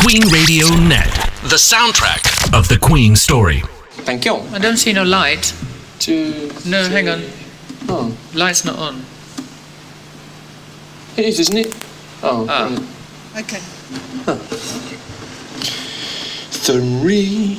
Queen Radio Net, the soundtrack of the Queen story. Thank you. I don't see no light. No, hang on. Oh. Light's not on. It is, isn't it? Oh. Ah. Okay. Three,